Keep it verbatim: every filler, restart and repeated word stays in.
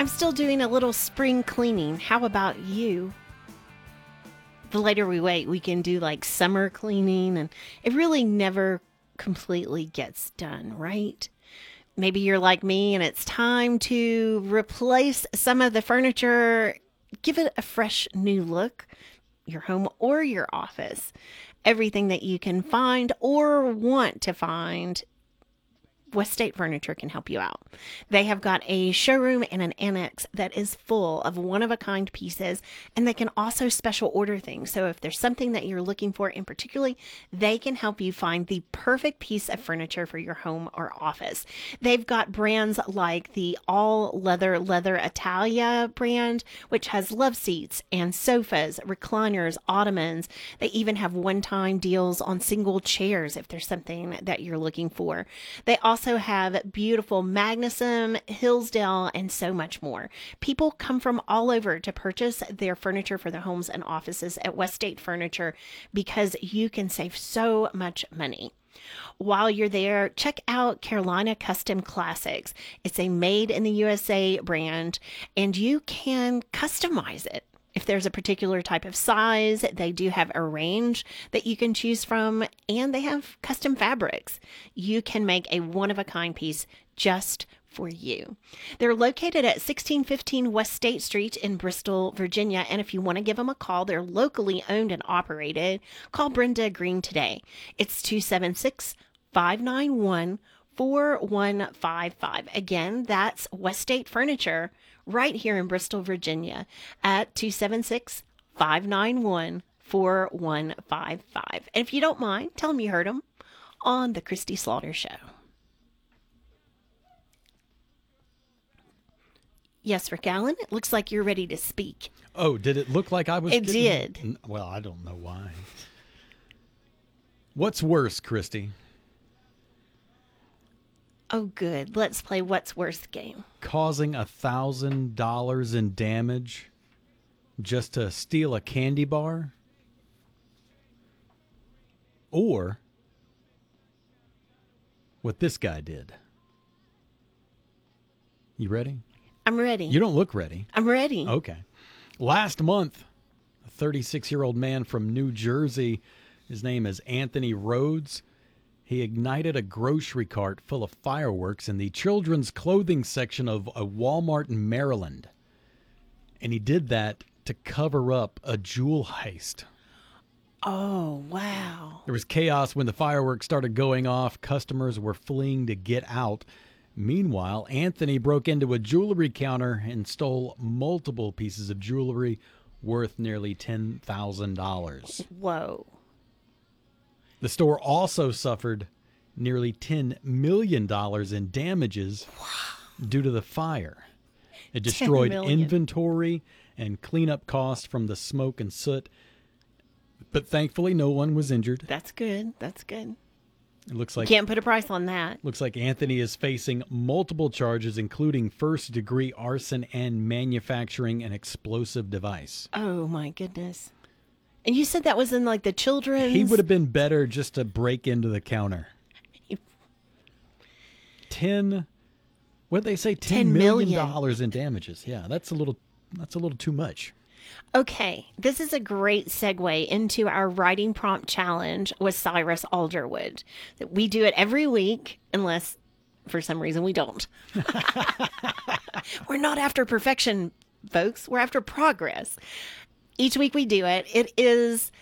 I'm still doing a little spring cleaning. How about you? The later we wait, we can do like summer cleaning, and it really never completely gets done, right? Maybe you're like me and it's time to replace some of the furniture, give it a fresh new look, your home or your office. Everything that you can find or want to find, Weststate Furniture can help you out. They have got a showroom and an annex that is full of one-of-a-kind pieces, and they can also special order things. So if there's something that you're looking for in particular, they can help you find the perfect piece of furniture for your home or office. They've got brands like the all-leather Leather Italia brand, which has love seats and sofas, recliners, ottomans. They even have one-time deals on single chairs if there's something that you're looking for. They also also have beautiful Magnuson, Hillsdale, and so much more. People come from all over to purchase their furniture for their homes and offices at Weststate Furniture because you can save so much money. While you're there, check out Carolina Custom Classics. It's a made in the U S A brand, and you can customize it. If there's a particular type of size, they do have a range that you can choose from, and they have custom fabrics. You can make a one-of-a-kind piece just for you. They're located at sixteen fifteen West State Street in Bristol, Virginia, and if you want to give them a call, they're locally owned and operated. Call Brenda Green today. It's two seven six, five nine one, four one five five. Again, that's Weststate Furniture, right here in Bristol, Virginia, at two seven six, five nine one, four one five five. And if you don't mind, tell them you heard them on the Christy Slaughter Show. Yes, Rick Allen, it looks like you're ready to speak. Oh, did it look like I was? It getting... did. Well, I don't know why. What's worse, Christy? Oh, good. Let's play What's Worse game. Causing a thousand dollars in damage just to steal a candy bar? Or what this guy did? You ready? I'm ready. You don't look ready. I'm ready. Okay. Last month, a thirty-six-year-old man from New Jersey, his name is Anthony Rhodes, he ignited a grocery cart full of fireworks in the children's clothing section of a Walmart in Maryland. And he did that to cover up a jewel heist. Oh, wow. There was chaos when the fireworks started going off. Customers were fleeing to get out. Meanwhile, Anthony broke into a jewelry counter and stole multiple pieces of jewelry worth nearly ten thousand dollars. Whoa. The store also suffered nearly ten million dollars in damages due to the fire. It destroyed inventory and cleanup costs from the smoke and soot. But thankfully, no one was injured. That's good. That's good. It looks like Can't put a price on that. Looks like Anthony is facing multiple charges, including first-degree arson and manufacturing an explosive device. Oh, my goodness. And you said that was in like the children's... He would have been better just to break into the counter. Ten, what did they say? Ten, ten million million dollars in damages. Yeah, that's a little, that's a little too much. Okay, this is a great segue into our writing prompt challenge with Cyrus Alderwood. We do it every week, unless for some reason we don't. We're not after perfection, folks. We're after progress. Each week we do it. It is